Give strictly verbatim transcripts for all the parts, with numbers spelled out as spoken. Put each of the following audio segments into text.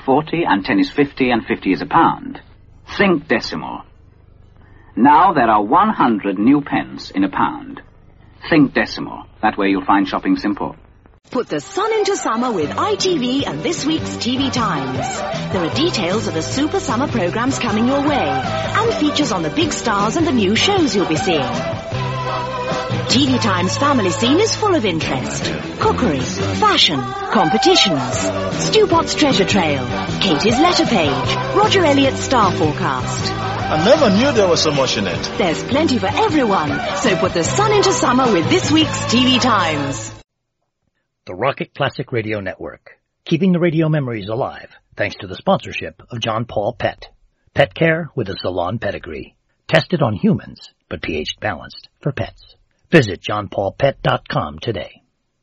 forty and ten is fifty and fifty is a pound. Think decimal. Now there are one hundred new pence in a pound. Think decimal. That way you'll find shopping simple. Put the sun into summer with I T V and this week's T V Times. There are details of the super summer programs coming your way and features on the big stars and the new shows you'll be seeing. T V Times family scene is full of interest. Cookery, fashion, competitions, Stu Pot's treasure trail, Katie's letter page, Roger Elliott's star forecast. I never knew there was so much in it. There's plenty for everyone, so put the sun into summer with this week's T V Times. The Rocket Classic Radio Network, keeping the radio memories alive thanks to the sponsorship of John Paul Pet. Pet care with a salon pedigree. Tested on humans, but pH balanced for pets. Visit john paul pet dot com today.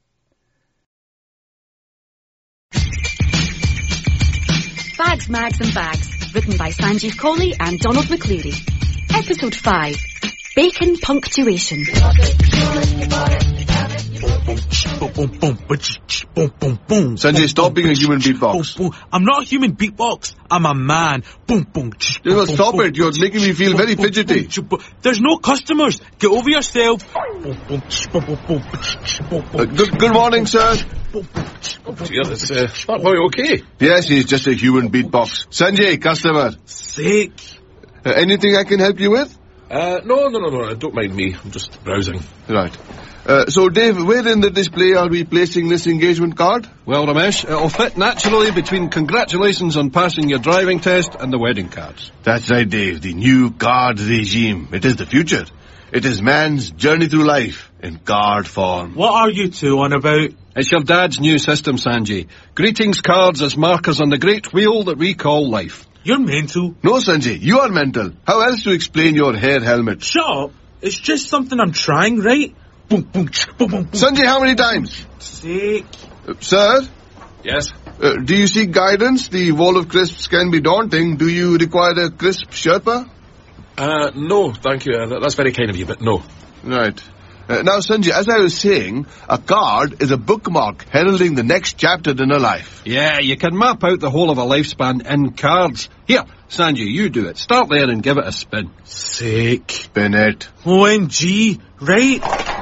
Bags, Mags and Bags, written by Sanjeev Kohli and Donald McCleary. Episode five, Bacon Punctuation. Sanjay, stop being a human beatbox. I'm not a human beatbox. I'm a man. Boom, boom. You know, stop it. You're making me feel very fidgety. There's no customers. Get over yourself. Uh, good, good morning, sir. Dear, it's uh, not quite okay. Yes, he's just a human beatbox. Sanjay, customer. Sick. Uh, anything I can help you with? Uh, no, no, no, no. Don't mind me. I'm just browsing. Right. Uh, so, Dave, where in the display are we placing this engagement card? Well, Ramesh, it'll fit naturally between congratulations on passing your driving test and the wedding cards. That's right, Dave. The new card regime. It is the future. It is man's journey through life in card form. What are you two on about? It's your dad's new system, Sanjay. Greetings cards as markers on the great wheel that we call life. You're mental. No, Sanjay, you are mental. How else to explain your hair helmet? Shut up. It's just something I'm trying, right? Boom, boom, boom, boom, boom. Sanjay, how many times? Sick. Uh, sir? Yes? Uh, do you seek guidance? The wall of crisps can be daunting. Do you require a crisp Sherpa? Uh, no, thank you. Uh, that's very kind of you, but no. Right. Uh, now, Sanjay, as I was saying, a card is a bookmark heralding the next chapter in a life. Yeah, you can map out the whole of a lifespan in cards. Here, Sanjay, you do it. Start there and give it a spin. Sick. Spin it. O M G, right?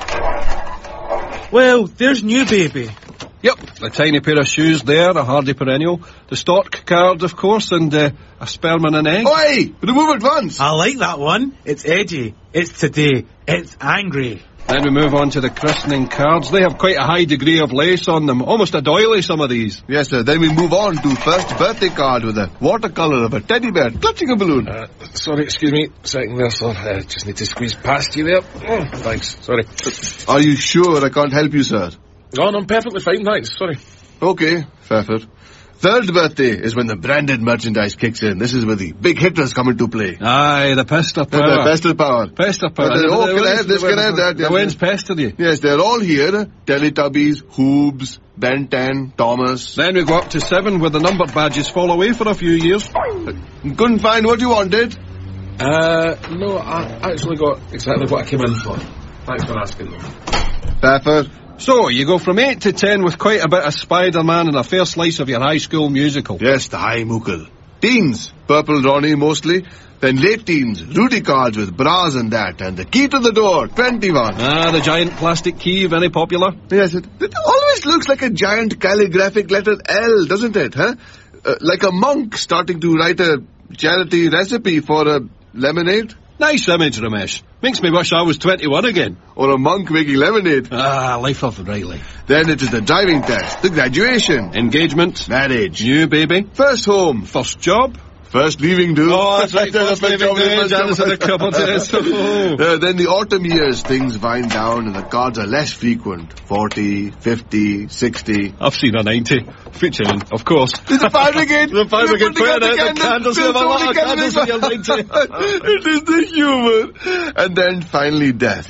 Well, there's new baby. Yep, a tiny pair of shoes there, a hardy perennial. The stork card, of course, and uh, a sperm and an egg. Oi! Remove it once! I like that one. It's edgy. It's today. It's angry. Then we move on to the christening cards. They have quite a high degree of lace on them. Almost a doily, some of these. Yes, sir. Then we move on to first birthday card with a watercolour of a teddy bear clutching a balloon. Uh, sorry, excuse me. Second there, sir. Uh, just need to squeeze past you there. Oh, thanks. Sorry. Are you sure I can't help you, sir? Oh, no, I'm perfectly fine, thanks. Sorry. Okay, fair, fair. Third birthday is when the branded merchandise kicks in. This is where the big hitters come into play. Aye, the pester power. The pester power. Pester power. Uh, oh, can I have this, can I have that? The wind's pestered you. Yes, they're all here. Teletubbies, Hoobs, Ben ten, Thomas. Then we go up to seven where the numbered badges fall away for a few years. Uh, couldn't find what you wanted? Uh, no, I actually got exactly what I came in for. Thanks for asking, though. Pepper. So, you go from eight to ten with quite a bit of Spider-Man and a fair slice of your high school musical. Yes, the high moocle. Teens, Purple Ronnie mostly. Then late teens, Rudy cards with bras and that. And the key to the door, twenty-one. Ah, the giant plastic key, very popular. Yes, it, it always looks like a giant calligraphic letter L, doesn't it, huh? Uh, like a monk starting to write a charity recipe for a lemonade. Nice image, Ramesh. Makes me wish I was twenty-one again. Or a monk making lemonade. Ah, life of Riley. Then it is the driving test, the graduation. Engagement. Marriage. New baby. First home. First job. First leaving do. Oh, that's right. First leaving do. Janice had a couple of days. Oh. Uh, then the autumn years, things wind down and the cards are less frequent. forty, fifty, sixty. I've seen a ninety. Featuring, of course. The fire brigade. The fire brigade putting out the candles. You have a lot of candles in your ninety. It is the humour. And then finally death.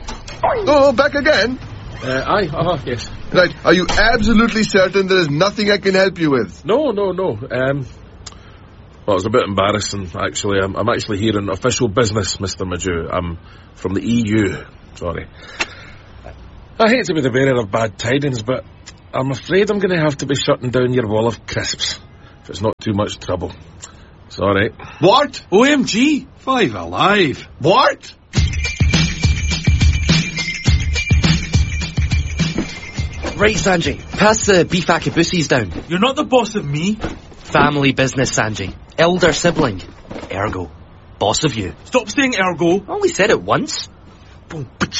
Oh, back again. Uh, aye, uh-huh, yes. Right, are you absolutely certain there is nothing I can help you with? No, no, no. Um... Well, it's a bit embarrassing, actually. I'm, I'm actually here on official business, Mister Maju. I'm from the E U. Sorry. I hate to be the bearer of bad tidings, but I'm afraid I'm going to have to be shutting down your wall of crisps. if it's not too much trouble. Sorry. What? O M G! Five alive. What? Right, Sanji. Pass the beef akabusis down. You're not the boss of me. Family business, Sanji. Elder sibling. Ergo. Boss of you. Stop saying ergo. Only said it once. Uh,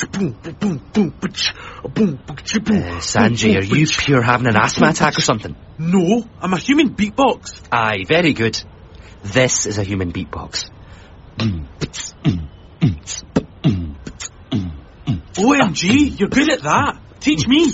Sanji, are you pure having an asthma attack or something? No, I'm a human beatbox. Aye, very good. This is a human beatbox. O M G, you're good at that. Teach me.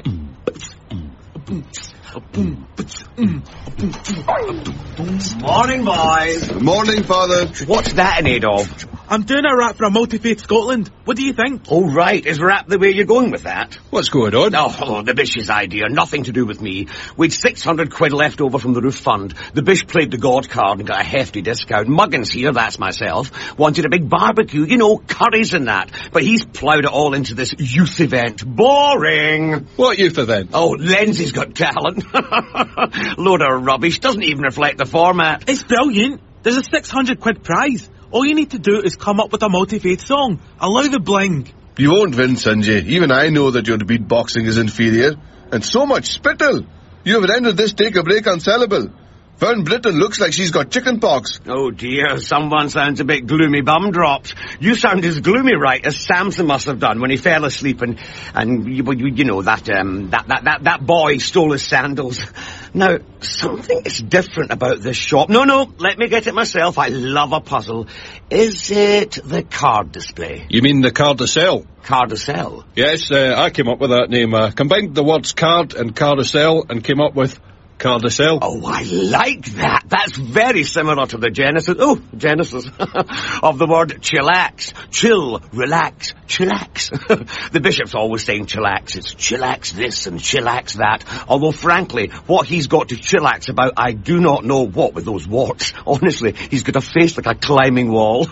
Morning, boys. Morning, Father. What's that in aid of? I'm doing a rap for a multi-faith Scotland. What do you think? Oh, right. Is rap the way you're going with that? What's going on? Oh, oh, the Bish's idea. Nothing to do with me. We'd six hundred quid left over from the roof fund. The Bish played the God card and got a hefty discount. Muggins here, that's myself, wanted a big barbecue, you know, curries and that. But he's ploughed it all into this youth event. Boring. What youth event? Oh, Lindsay's got talent. Load of rubbish. Doesn't even reflect the format. It's brilliant. There's a six hundred quid prize. All you need to do is come up with a multi-faith song. Allow the bling. You won't win, Sanjay. Even I know that your beatboxing is inferior. And so much spittle. You have rendered this take a break unsellable. Fern Britton looks like she's got chicken pox. Oh dear, someone sounds a bit gloomy bum dropped. You sound as gloomy, right, as Samson must have done when he fell asleep and, and you, you, you know, that, um, that, that, that, that boy stole his sandals. Now, something is different about this shop. No, no, let me get it myself. I love a puzzle. Is it the card display? You mean the carousel? Carousel? Yes, uh, I came up with that name. Uh, combined the words card and carousel and came up with carousel. Oh, I like that. That's very similar to the genesis, oh, genesis, of the word chillax. Chill, relax, chillax. The bishop's always saying chillax. It's chillax this and chillax that. Although, frankly, what he's got to chillax about, I do not know what with those warts. Honestly, he's got a face like a climbing wall.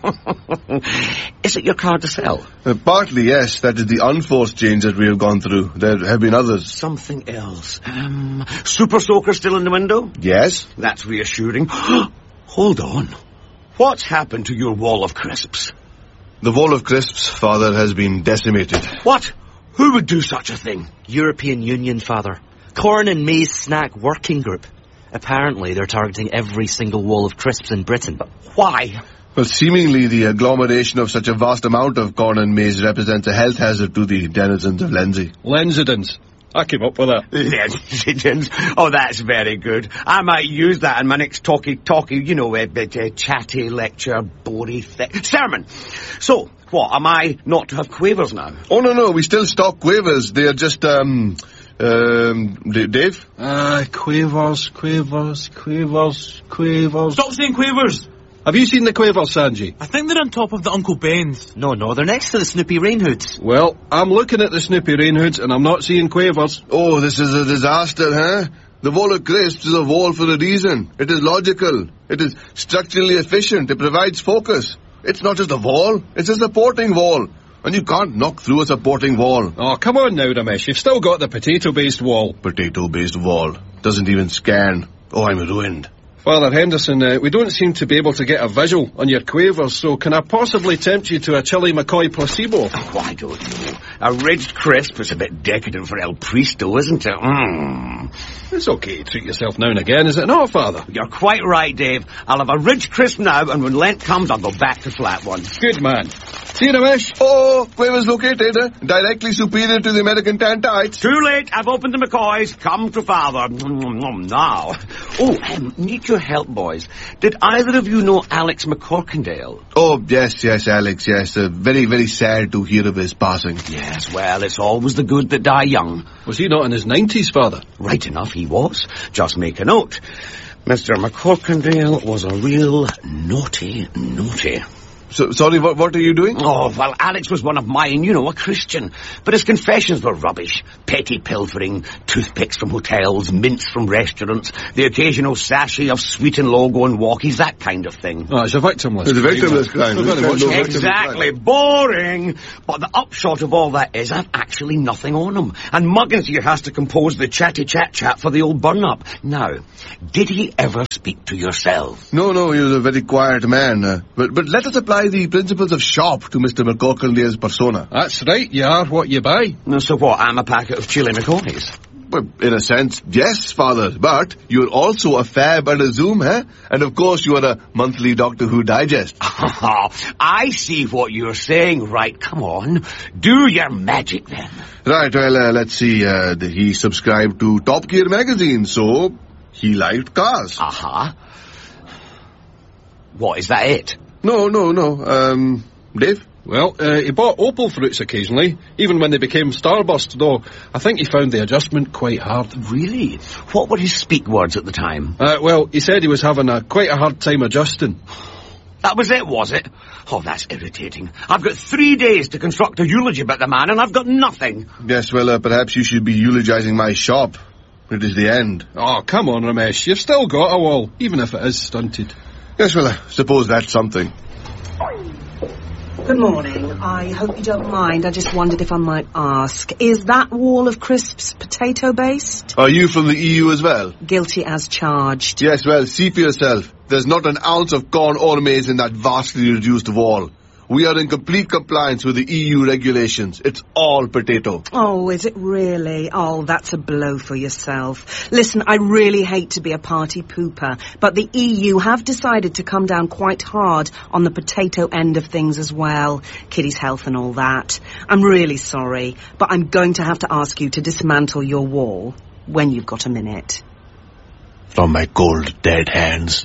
Is it your card to sell? Uh, partly, yes. That is the unforced change that we have gone through. There have been others. Something else. Um, Super Soaker still in the window? Yes. That's reassuring. Hold on. What's happened to your wall of crisps? The wall of crisps, Father, has been decimated. What? Who would do such a thing? European Union, Father. Corn and Maize Snack Working Group. Apparently they're targeting every single wall of crisps in Britain. Why? Well, seemingly the agglomeration of such a vast amount of corn and maize represents a health hazard to the denizens of Lenzie. Lenzidens. I came up with that. Lenzidens? Oh, that's very good. I might use that in my next talky, talky, you know, a, a, a chatty lecture, bory th- sermon. So, what, am I not to have quavers now? Oh, no, no, we still stock quavers. They are just, um... Um, D- Dave? Ah, uh, quavers, quavers, quavers, quavers. Stop saying quavers! Have you seen the quavers, Sanji? I think they're on top of the Uncle Ben's. No, no, they're next to the Snoopy Rainhoods. Well, I'm looking at the Snoopy Rainhoods and I'm not seeing quavers. Oh, this is a disaster, huh? The wall of crisps is a wall for a reason. It is logical. It is structurally efficient. It provides focus. It's not just a wall. It's a supporting wall. And you can't knock through a supporting wall. Oh, come on now, Ramesh. You've still got the potato-based wall. Potato-based wall. Doesn't even scan. Oh, I'm ruined. Father Henderson, uh, we don't seem to be able to get a visual on your quavers, so can I possibly tempt you to a Chili McCoy placebo? Oh, I don't know. A ridged crisp is a bit decadent for El Pristo, isn't it? Mmm. It's okay to treat yourself now and again, is it not, Father? You're quite right, Dave. I'll have a ridged crisp now, and when Lent comes, I'll go back to flat ones. Good man. See you, Ramesh. Oh, quavers located, uh, directly superior to the American Tantites. Too late. I've opened the McCoys. Come to Father. Now. Oh, um, need your help, boys. Did either of you know Alex McCorkindale? Oh, yes, yes, Alex, yes. Uh, very, very sad to hear of his passing. Yes, well, it's always the good that die young. Was he not in his nineties, Father? Right enough, he was. Just make a note. Mister McCorkindale was a real naughty, naughty. So, sorry, what, what are you doing? Oh, well, Alex was one of mine, you know, a Christian. But his confessions were rubbish. Petty pilfering, toothpicks from hotels, mints from restaurants, the occasional sachet of Sweet and Logo and walkies, that kind of thing. Oh, it's a victimless It's a victimless crime. We've got to watch it. Exactly, boring. But the upshot of all that is I've actually nothing on him. And Muggins here has to compose the chatty chat chat for the old burn-up. Now, did he ever speak to yourself? No, no, he was a very quiet man. Uh, but, but let us apply the principles of shop to Mister McCorkle's persona. That's right, you are what you buy. So what, I'm a packet of chili McCoys? Well, in a sense, yes, Father, but you're also a fab and a Zoom, eh? And of course you are a monthly Doctor Who digest. I see what you're saying. Right, come on. Do your magic then. Right, well, uh, let's see. Uh, he subscribed to Top Gear magazine, so he liked cars. Uh-huh. What, is that it? No, no, no. Um, Dave? Well, uh, he bought Opal fruits occasionally, even when they became Starburst, though I think he found the adjustment quite hard. Really? What were his speak words at the time? Uh, well, he said he was having a quite a hard time adjusting. That was it, was it? Oh, that's irritating. I've got three days to construct a eulogy about the man, and I've got nothing. Yes, well, uh, perhaps you should be eulogizing my shop. It is the end. Oh, come on, Ramesh. You've still got a wall, even if it is stunted. Yes, well, I suppose that's something. Good morning. I hope you don't mind. I just wondered if I might ask, is that wall of crisps potato-based? Are you from the E U as well? Guilty as charged. Yes, well, see for yourself. There's not an ounce of corn or maize in that vastly reduced wall. We are in complete compliance with the E U regulations. It's all potato. Oh, is it really? Oh, that's a blow for yourself. Listen, I really hate to be a party pooper, but the E U have decided to come down quite hard on the potato end of things as well. Kitty's health and all that. I'm really sorry, but I'm going to have to ask you to dismantle your wall when you've got a minute. From my cold, dead hands.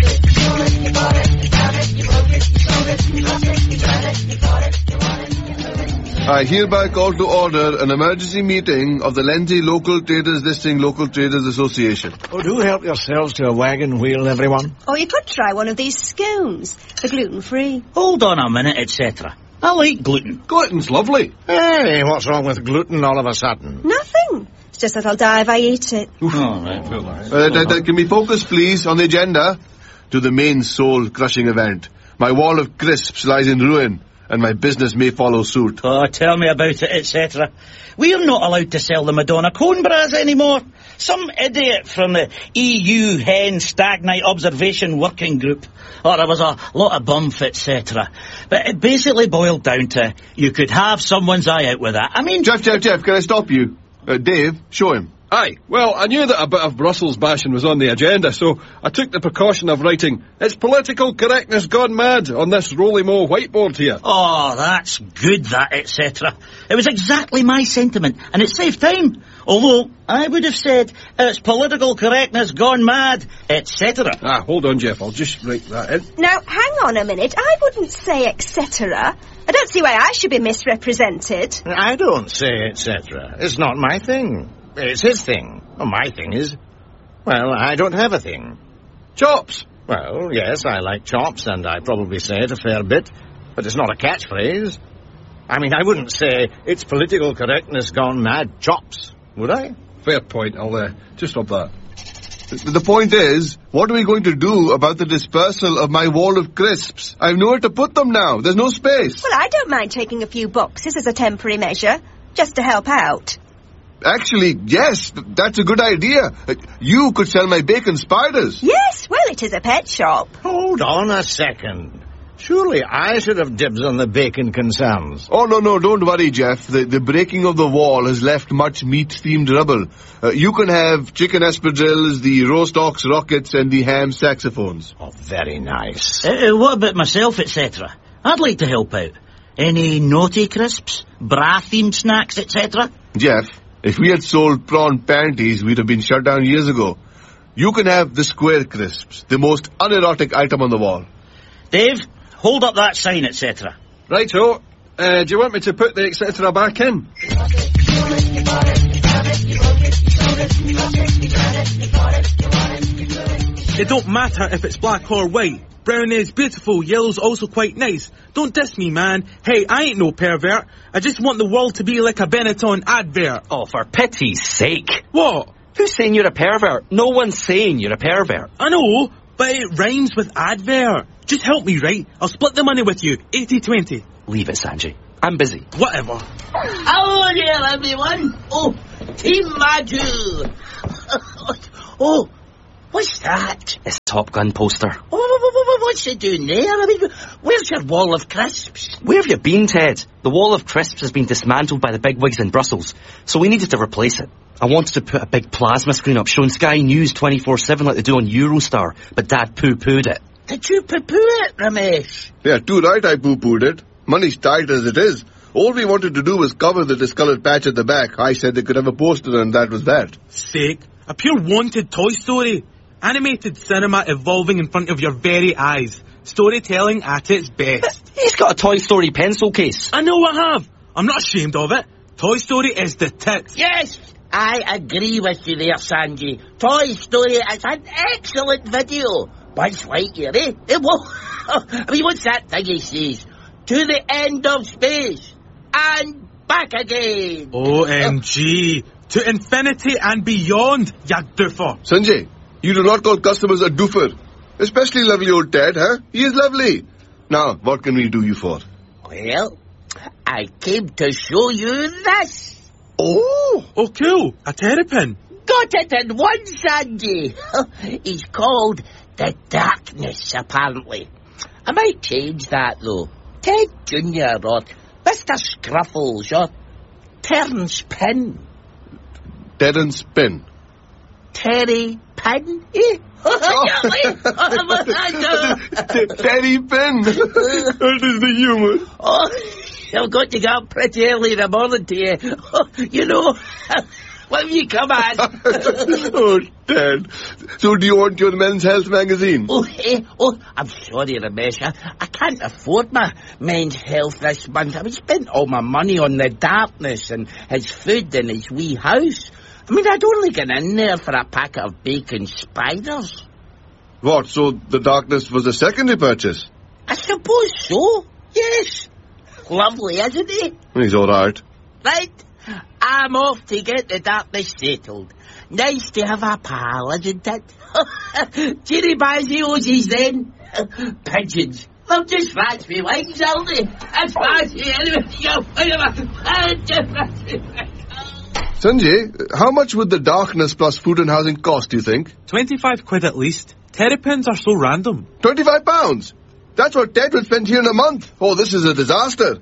I hereby call to order an emergency meeting of the Lenzie Local Traders Listing Local Traders Association. Oh, do help yourselves to a wagon wheel, everyone. Or you could try one of these scones. They're gluten-free. Hold on a minute, et cetera. I like gluten. Gluten's lovely. Hey, what's wrong with gluten all of a sudden? Nothing. It's just that I'll die if I eat it. Oh, right, well, uh, that, that can we focus, please, on the agenda to the main soul-crushing event. My wall of crisps lies in ruin, and my business may follow suit. Oh, tell me about it, et cetera. We're not allowed to sell the Madonna cone bras anymore. Some idiot from the E U Hen Stag Night Observation Working Group. Oh, there was a lot of bumf, et cetera. But it basically boiled down to you could have someone's eye out with that. I mean... Jeff, Jeff, Jeff, can I stop you? Uh, Dave, show him. Aye, well, I knew that a bit of Brussels bashing was on the agenda, so I took the precaution of writing, "It's political correctness gone mad" on this Roly-Mo whiteboard here. Oh, that's good, that, et cetera. It was exactly my sentiment, and it saved time. Although, I would have said, "It's political correctness gone mad," et cetera. Ah, hold on, Jeff, I'll just write that in. Now, hang on a minute. I wouldn't say et cetera. I don't see why I should be misrepresented. I don't say et cetera. It's not my thing. It's his thing. Well, my thing is, well, I don't have a thing. Chops! Well, yes, I like chops, and I probably say it a fair bit, but it's not a catchphrase. I mean, I wouldn't say, "It's political correctness gone mad, chops," would I? Fair point, I'll uh, just stop that. The point is, what are we going to do about the dispersal of my wall of crisps? I've nowhere to put them now. There's no space. Well, I don't mind taking a few boxes as a temporary measure, just to help out. Actually, yes, that's a good idea. You could sell my bacon spiders. Yes, well, it is a pet shop. Hold on a second. Surely I should have dibs on the bacon concerns. Oh, no, no, don't worry, Jeff. The, the breaking of the wall has left much meat-themed rubble. Uh, you can have chicken espadrilles, the roast ox rockets, and the ham saxophones. Oh, very nice. Uh, uh, what about myself, et cetera? I'd like to help out. Any naughty crisps, bra-themed snacks, et cetera? Jeff, if we had sold prawn panties, we'd have been shut down years ago. You can have the square crisps, the most unerotic item on the wall. Dave, hold up that sign, et cetera. Righto. Uh, do you want me to put the et cetera back in? It don't matter if it's black or white. Brown is beautiful, yellow's also quite nice. Don't diss me, man. Hey, I ain't no pervert. I just want the world to be like a Benetton advert. Oh, for pity's sake. What? Who's saying you're a pervert? No one's saying you're a pervert. I know, but it rhymes with advert. Just help me, right? I'll split the money with you, eighty twenty. Leave it, Sanjay. I'm busy. Whatever. Hello there, everyone. Oh, Team Maju. Oh, what's that? It's a Top Gun poster. Oh, what's it doing there? I mean, where's your wall of crisps? Where have you been, Ted? The wall of crisps has been dismantled by the bigwigs in Brussels, so we needed to replace it. I wanted to put a big plasma screen up showing Sky News twenty-four seven like they do on Eurostar, but Dad poo-pooed it. Did you poo-poo it, Ramesh? Yeah, too right I poo-pooed it. Money's tight as it is. All we wanted to do was cover the discoloured patch at the back. I said they could have a poster and that was that. Sick. A pure wanted Toy Story. Animated cinema evolving in front of your very eyes. Storytelling at its best. He's got a Toy Story pencil case. I know I have. I'm not ashamed of it. Toy Story is the tits. Yes, I agree with you there, Sanjay. Toy Story is an excellent video. Buzz Lightyear, eh? eh well, I mean, what's that thing he says? To the end of space. And back again. O M G. To infinity and beyond, ya doofer. Sanjay, you do not call customers a doofer. Especially lovely old Ted, huh? He is lovely. Now, what can we do you for? Well, I came to show you this. Oh! Oh, cool. A terrapin. Got it in one, Sanjay. He's called the Darkness, apparently. I might change that, though. Ted Junior or Mister Scruffles or Terence Pin. Terence Pin. Terry Pin? Eh? Terry Pin. That is the humour. Oh, I've got to get up pretty early in the morning to you. Oh, you know, when you come on. Oh, Ted. So do you want your Men's Health magazine? Oh, eh? Oh, I'm sorry, Ramesh. I, I can't afford my Men's Health this month. I've spent all my money on the Darkness and his food in his wee house. I mean, I'd only get in there for a packet of bacon spiders. What, so the Darkness was a secondary purchase? I suppose so, yes. Lovely, isn't he? He's all right. Right, I'm off to get the Darkness settled. Nice to have a pal, isn't it? Cheery Bazios then. Pigeons. They'll just scratch me wings, aren't they? That's fancy anyway. Sanjay, how much would the Darkness plus food and housing cost, do you think? Twenty-five quid at least. Terrapins are so random. Twenty-five pounds? That's what Ted would spend here in a month. Oh, this is a disaster.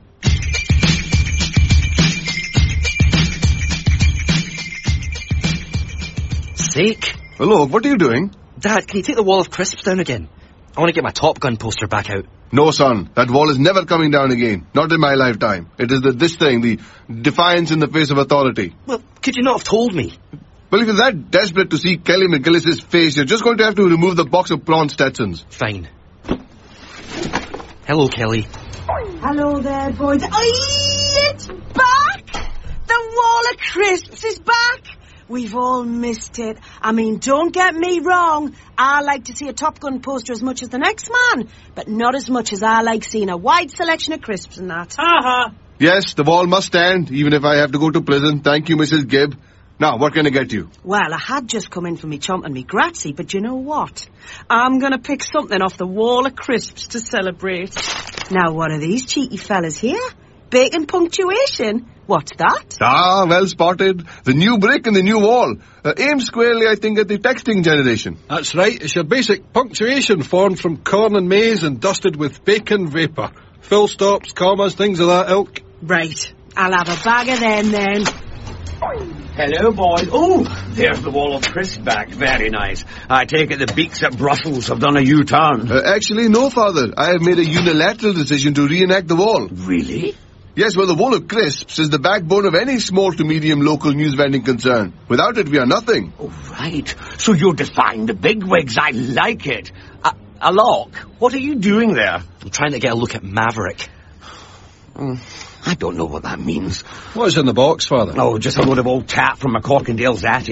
Sake. Hello, what are you doing? Dad, can you take the wall of crisps down again? I want to get my Top Gun poster back out. No, son. That wall is never coming down again. Not in my lifetime. It is the this thing, the defiance in the face of authority. Well, could you not have told me? Well, if you're that desperate to see Kelly McGillis's face, you're just going to have to remove the box of prawn Stetsons. Fine. Hello, Kelly. Hello there, boys. Aye, it's back! The wall of crisps is back! We've all missed it. I mean, don't get me wrong. I like to see a Top Gun poster as much as the next man, but not as much as I like seeing a wide selection of crisps and that. Uh-huh. Yes, the wall must stand, even if I have to go to prison. Thank you, Missus Gibb. Now, what can I get you? Well, I had just come in for me chomp and me grazie, but you know what? I'm going to pick something off the wall of crisps to celebrate. Now, what are these cheeky fellas here? Bacon punctuation? What's that? Ah, well spotted. The new brick and the new wall. Uh, aimed squarely, I think, at the texting generation. That's right. It's your basic punctuation formed from corn and maize and dusted with bacon vapour. Full stops, commas, things of that ilk. Right. I'll have a bag of them then. Hello, boys. Oh, there's the wall of crisps back. Very nice. I take it the beaks at Brussels have done a U-turn. Uh, actually, no, Father. I have made a unilateral decision to reenact the wall. Really? Yes, well, the wall of crisps is the backbone of any small to medium local news vending concern. Without it, we are nothing. Oh, right. So you're defying the bigwigs. I like it. Uh, Alok, what are you doing there? I'm trying to get a look at Maverick. Mm, I don't know what that means. What's in the box, Father? Oh, just a load of old tap from McCorkindale's attic.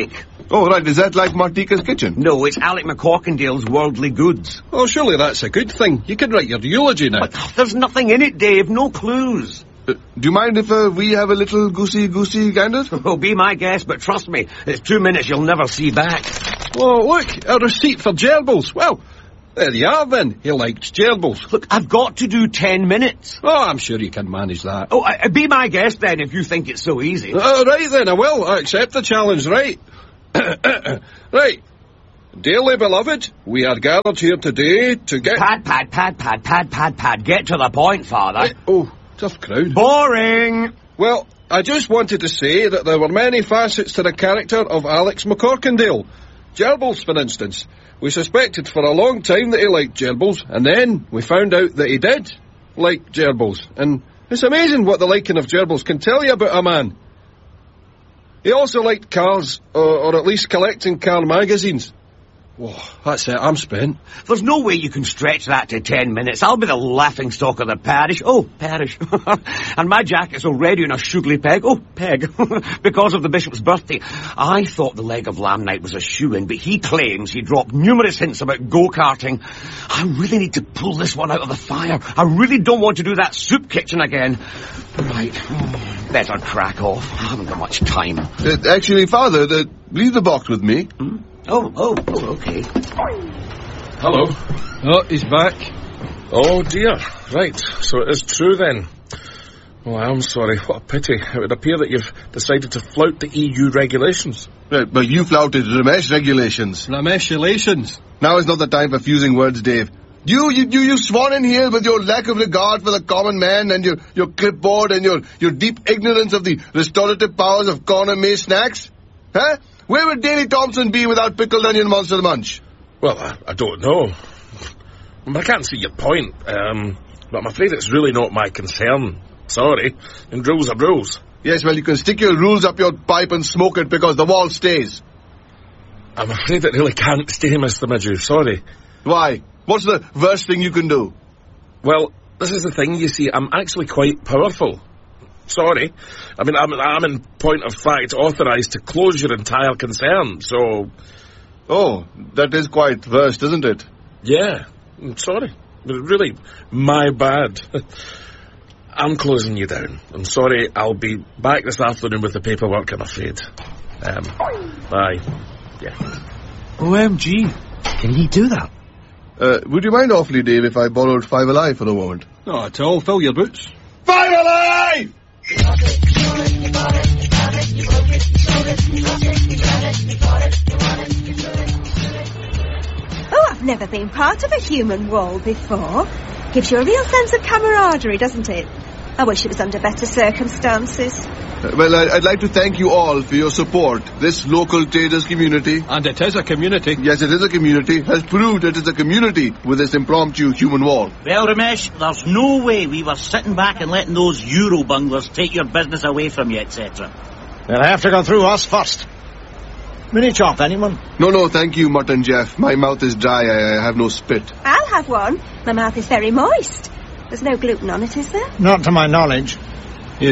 Oh, right, is that like Martika's kitchen? No, it's Alec McCorkindale's Worldly Goods. Oh, surely that's a good thing. You can write your eulogy now. But there's nothing in it, Dave, no clues. Uh, do you mind if uh, we have a little goosey-goosey gander? Oh, be my guest, but trust me, it's two minutes you'll never see back. Oh, look, a receipt for gerbils. Well, there you are then. He liked gerbils. Look, I've got to do ten minutes. Oh, I'm sure you can manage that. Oh, uh, be my guest then if you think it's so easy. Uh, right then, I will. I accept the challenge, right? Right. Dearly beloved, we are gathered here today to get... Pad, pad, pad, pad, pad, pad, pad. Get to the point, Father. Right. Oh, tough crowd. Boring! Well, I just wanted to say that there were many facets to the character of Alex McCorkindale. Gerbils, for instance. We suspected for a long time that he liked gerbils, and then we found out that he did like gerbils. And it's amazing what the liking of gerbils can tell you about a man. He also liked cars, or, or at least collecting car magazines. Whoa, that's it, I'm spent. There's no way you can stretch that to ten minutes. I'll be the laughingstock of the parish. Oh, parish. And my jacket's already on a sugly peg. Oh, peg. Because of the bishop's birthday. I thought the leg of lamb night was a shoe-in, but he claims he dropped numerous hints about go-karting. I really need to pull this one out of the fire. I really don't want to do that soup kitchen again. Right. Better crack off. I haven't got much time. Uh, actually, Father, uh, leave the box with me. Hmm? Oh, oh, oh, okay. Hello. Oh, he's back. Oh, dear. Right, so it is true then. Oh, I'm sorry. What a pity. It would appear that you've decided to flout the E U regulations. Right, but you flouted Ramesh regulations. Ramesh relations. Now is not the time for fusing words, Dave. You, you, you, you swan in here with your lack of regard for the common man and your, your clipboard and your, your deep ignorance of the restorative powers of corner maze snacks. Huh? Where would Danny Thompson be without pickled onion monster munch? Well, I, I don't know. I can't see your point, um, but I'm afraid it's really not my concern. Sorry. And rules are rules. Yes, well, you can stick your rules up your pipe and smoke it because the wall stays. I'm afraid it really can't stay, Mister Midgew. Sorry. Why? What's the worst thing you can do? Well, this is the thing, you see, I'm actually quite powerful. Sorry. I mean, I'm, I'm in point of fact authorised to close your entire concern, so... Oh, that is quite worst, isn't it? Yeah, I'm sorry. Really, my bad. I'm closing you down. I'm sorry, I'll be back this afternoon with the paperwork, I'm afraid. Um, bye. Yeah. O M G. Can he do that? Uh, would you mind awfully, Dave, if I borrowed Five Alive for a moment? Not at all. Fill your boots. Five Alive! Oh, I've never been part of a human wall before. Gives you a real sense of camaraderie, doesn't it? I wish it was under better circumstances. Uh, well, I, I'd like to thank you all for your support. This local traders community... And it is a community. Yes, it is a community. Has proved it is a community with this impromptu human wall. Well, Ramesh, there's no way we were sitting back and letting those Euro bunglers take your business away from you, et cetera. They'll have to go through us first. Mini chop, anyone? No, no, thank you, Mutton Jeff. My mouth is dry. I, I have no spit. I'll have one. My mouth is very moist. There's no gluten on it, is there? Not to my knowledge.